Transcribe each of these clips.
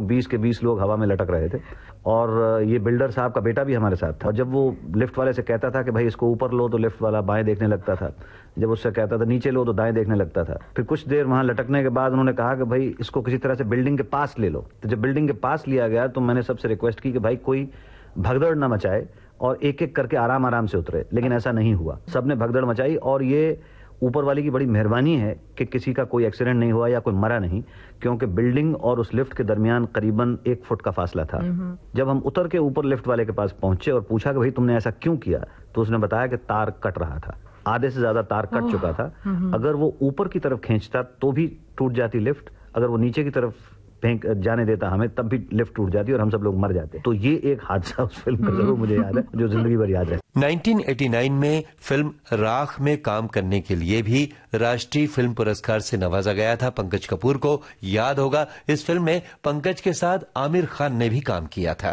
20 के 20 लोग हवा में लटक रहे थे और ये बिल्डर साहब का बेटा भी हमारे साथ था। जब वो लिफ्ट वाले से कहता था कि भाई इसको ऊपर लो तो लिफ्ट वाला बाएं देखने लगता था, जब उससे कहता था नीचे लो तो दाएं देखने लगता था। फिर कुछ देर वहां लटकने के बाद उन्होंने कहा कि भाई इसको किसी तरह से बिल्डिंग के पास ले लो। तो जब बिल्डिंग के पास लिया गया तो मैंने सबसे रिक्वेस्ट की कि भाई कोई भगदड़ ना मचाए और एक एक करके आराम आराम से उतरे, लेकिन ऐसा नहीं हुआ। सबने भगदड़ मचाई और ये ऊपर वाले की बड़ी मेहरबानी है कि किसी का कोई एक्सीडेंट नहीं हुआ या कोई मरा नहीं, क्योंकि बिल्डिंग और उस लिफ्ट के दरमियान करीबन 1 फुट का फासला था। जब हम उतर के ऊपर लिफ्ट वाले के पास पहुंचे और पूछा कि भाई तुमने ऐसा क्यों किया, तो उसने बताया कि तार कट रहा था, आधे से ज्यादा तार कट चुका था। अगर वो ऊपर की तरफ खींचता तो भी टूट जाती लिफ्ट, अगर वो नीचे की तरफ फेंक जाने देता हमें तब भी लिफ्ट टूट जाती और हम सब लोग मर जाते। तो ये एक हादसा उस फिल्म का जरूर मुझे याद है, जो जिंदगी भर याद है। 1989 में फिल्म राख में काम करने के लिए भी राष्ट्रीय फिल्म पुरस्कार से नवाजा गया था पंकज कपूर को। याद होगा इस फिल्म में पंकज के साथ आमिर खान ने भी काम किया था।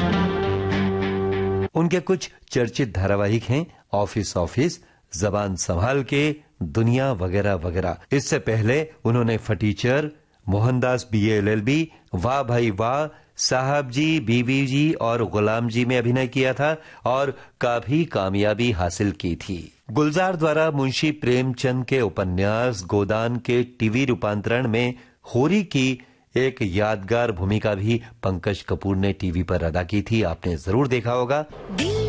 उनके कुछ चर्चित धारावाहिक हैं ऑफिस, जबान संभाल के, दुनिया वगैरह वगैरह। इससे पहले उन्होंने फटीचर, मोहनदास BA LLB, वाह भाई वाह, साहब जी, बीवी जी और गुलाम जी में अभिनय किया था और काफी कामयाबी हासिल की थी। गुलजार द्वारा मुंशी प्रेमचंद के उपन्यास गोदान के टीवी रूपांतरण में होरी की एक यादगार भूमिका भी पंकज कपूर ने टीवी पर अदा की थी, आपने जरूर देखा होगा।